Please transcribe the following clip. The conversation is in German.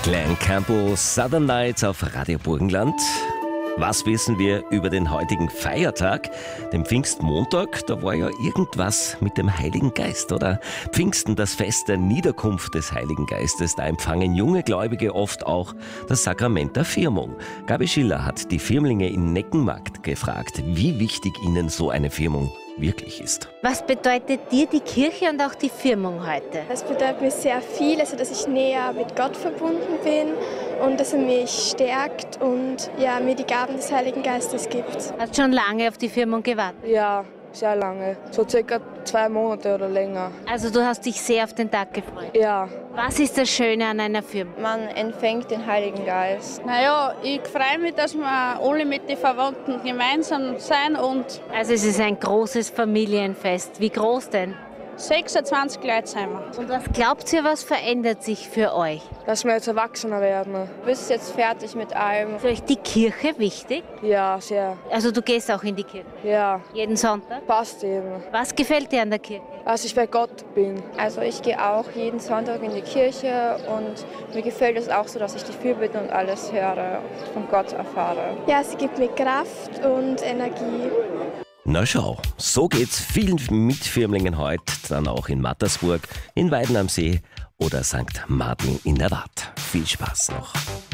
Glen Campbell, Southern Nights auf Radio Burgenland. Was wissen wir über den heutigen Feiertag, dem Pfingstmontag? Da war ja irgendwas mit dem Heiligen Geist, oder? Pfingsten, das Fest der Niederkunft des Heiligen Geistes. Da empfangen junge Gläubige oft auch das Sakrament der Firmung. Gabi Schiller hat die Firmlinge in Neckenmarkt gefragt, wie wichtig ihnen so eine Firmung wirklich ist. Was bedeutet dir die Kirche und auch die Firmung heute? Es bedeutet mir sehr viel, also dass ich näher mit Gott verbunden bin und dass er mich stärkt und mir die Gaben des Heiligen Geistes gibt. Hast schon lange auf die Firmung gewartet? Ja, sehr lange. So circa 2 Monate oder länger. Also du hast dich sehr auf den Tag gefreut? Ja. Was ist das Schöne an einer Firmung? Man empfängt den Heiligen Geist. Naja, ich freue mich, dass wir alle mit den Verwandten gemeinsam sein und... Also es ist ein großes Familienfest. Wie groß denn? 26 Leute sind wir. Und was glaubt ihr, was verändert sich für euch? Dass wir jetzt erwachsener werden. Du bist jetzt fertig mit allem. Ist euch die Kirche wichtig? Ja, sehr. Also du gehst auch in die Kirche? Ja. Jeden Sonntag? Passt eben. Was gefällt dir an der Kirche? Dass ich bei Gott bin. Also ich gehe auch jeden Sonntag in die Kirche und mir gefällt es auch so, dass ich die Fürbitte und alles höre und von Gott erfahre. Ja, sie gibt mir Kraft und Energie. Na schau, so geht's vielen Mitfirmlingen heute, dann auch in Mattersburg, in Weiden am See oder St. Martin in der Waadt. Viel Spaß noch.